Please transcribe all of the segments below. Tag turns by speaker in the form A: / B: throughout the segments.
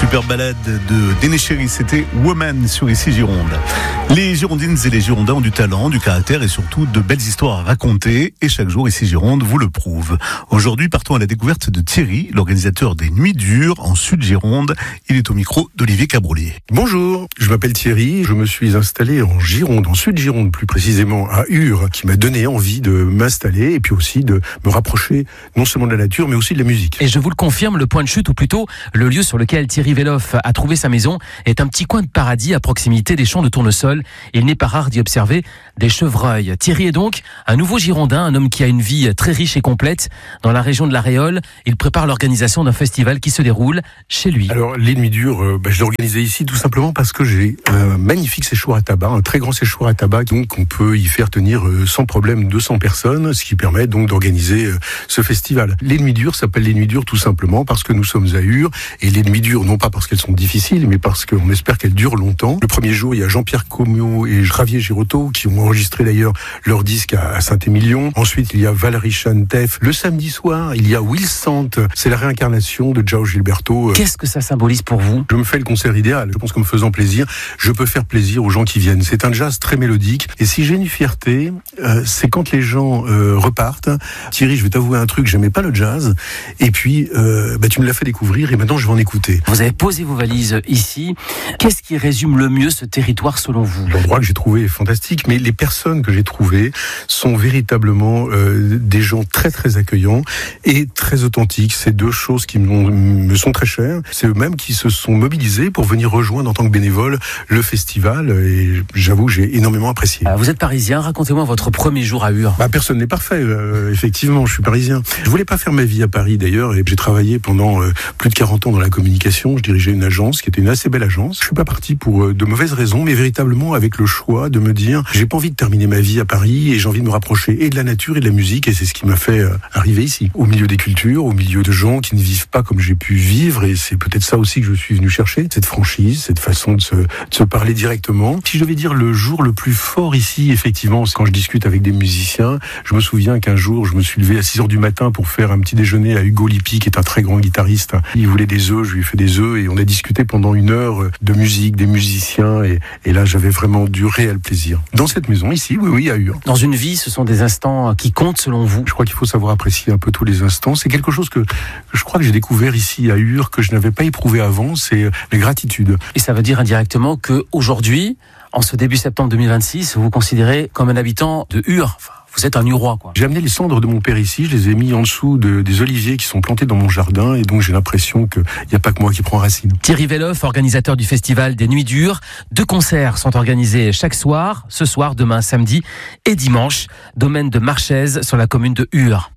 A: Super balade de Déné Chéri, c'était Woman sur Ici Gironde. Les Girondines et les Girondins ont du talent, du caractère et surtout de belles histoires à raconter. Et chaque jour, Ici Gironde vous le prouve. Aujourd'hui, partons à la découverte de Thierry, l'organisateur des Nuits Dures en Sud-Gironde. Il est au micro d'Olivier Cabrolier.
B: Bonjour, je m'appelle Thierry. Je me suis installé en Gironde, en Sud-Gironde plus précisément à Ur, qui m'a donné envie de m'installer et puis aussi de me rapprocher non seulement de la nature mais aussi de la musique.
C: Et je vous le confirme, le point de chute, ou plutôt le lieu sur lequel Thierry Veloff a trouvé sa maison, est un petit coin de paradis à proximité des champs de tournesol. Il n'est pas rare d'y observer des chevreuils. Thierry est donc un nouveau Girondin, un homme qui a une vie très riche et complète. Dans la région de la Réole, il prépare l'organisation d'un festival qui se déroule chez lui.
B: Alors, les Nuits Dures, je l'ai organisé ici tout simplement parce que j'ai un magnifique séchoir à tabac, un très grand séchoir à tabac, donc on peut y faire tenir sans problème 200 personnes, ce qui permet donc d'organiser ce festival. Les Nuits Dures s'appellent les Nuits Dures tout simplement parce que nous sommes à Ur, et les Nuits Dures, non pas parce qu'elles sont difficiles, mais parce qu'on espère qu'elles durent longtemps. Le premier jour, il y a Jean-Pierre Comiot et Javier Girotto qui ont enregistré d'ailleurs leur disque à Saint-Émilion. Ensuite, il y a Valérie Chantef. Le samedi soir, il y a Will Sant. C'est la réincarnation de João Gilberto.
C: Qu'est-ce que ça symbolise pour vous ?
B: Je me fais le concert idéal. Je pense qu'en me faisant plaisir, je peux faire plaisir aux gens qui viennent. C'est un jazz très mélodique. Et si j'ai une fierté, c'est quand les gens repartent. Thierry, je vais t'avouer un truc, j'aimais pas le jazz. Et puis, tu me l'as fait découvrir et maintenant je vais en écouter.
C: Vous avez posé vos valises ici. Qu'est-ce qui résume le mieux ce territoire selon vous ?
B: L'endroit que j'ai trouvé est fantastique, mais les personnes que j'ai trouvées sont véritablement des gens très très accueillants et très authentiques. C'est deux choses qui me sont très chères. C'est eux-mêmes qui se sont mobilisés pour venir rejoindre en tant que bénévole le festival et j'avoue que j'ai énormément apprécié.
C: Vous êtes parisien, racontez-moi votre premier jour à Ur.
B: Personne n'est parfait, effectivement, je suis parisien. Je voulais pas faire ma vie à Paris d'ailleurs et j'ai travaillé pendant plus de 40 ans dans la communication. Je dirigeais une agence qui était une assez belle agence. Je suis pas parti pour de mauvaises raisons, mais véritablement avec le choix de me dire j'ai pas envie de terminer ma vie à Paris et j'ai envie de me rapprocher et de la nature et de la musique et c'est ce qui m'a fait arriver ici, au milieu des cultures, au milieu de gens qui ne vivent pas comme j'ai pu vivre et c'est peut-être ça aussi que je suis venu chercher, cette franchise, cette façon de se parler directement. Si je devais dire le jour le plus fort ici, effectivement, c'est quand je discute avec des musiciens. Je me souviens qu'un jour, je me suis levé à 6h du matin pour faire un petit déjeuner à Hugo Lippi, qui est un très grand guitariste. Il voulait des œufs, je lui ai fait des œufs et on a discuté pendant 1 heure de musique, des musiciens et là, j'avais vraiment du réel plaisir. Dans cette maison ici, oui, à Ur.
C: Dans une vie, ce sont des instants qui comptent selon vous ?
B: Je crois qu'il faut savoir apprécier un peu tous les instants. C'est quelque chose que je crois que j'ai découvert ici à Ur, que je n'avais pas éprouvé avant, c'est la gratitude.
C: Et ça veut dire indirectement qu'aujourd'hui, en ce début septembre 2026, vous vous considérez comme un habitant de Ur. Enfin, vous êtes un Urois, quoi.
B: J'ai amené les cendres de mon père ici, je les ai mis en dessous des oliviers qui sont plantés dans mon jardin et donc j'ai l'impression qu'il n'y a pas que moi qui prends racine.
C: Thierry Veloff, organisateur du festival des Nuits Dures. 2 concerts sont organisés chaque soir, ce soir, demain, samedi et dimanche, domaine de Marchèze sur la commune de Ur.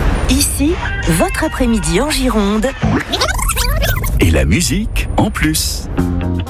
D: Ici, votre après-midi en Gironde.
E: Et la musique en plus.